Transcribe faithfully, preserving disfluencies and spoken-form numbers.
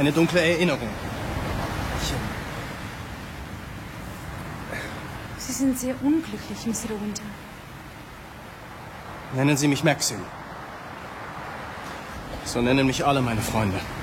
Eine dunkle Erinnerung. Ich, Sie sind sehr unglücklich, Mister Winter. Nennen Sie mich Maxim. So nennen mich alle meine Freunde.